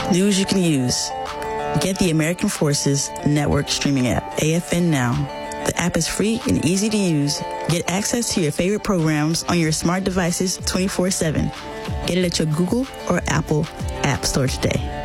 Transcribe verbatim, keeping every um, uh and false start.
News you can use. Get the American Forces Network streaming app, A F N Now. The app is free and easy to use. Get access to your favorite programs on your smart devices twenty-four seven. Get it at your Google or Apple App Store today.